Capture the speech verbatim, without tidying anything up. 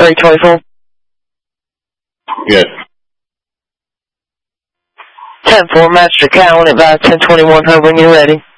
three twenty-four. Yes. ten four, Master Cowan, advise ten twenty-one, hover when you're ready.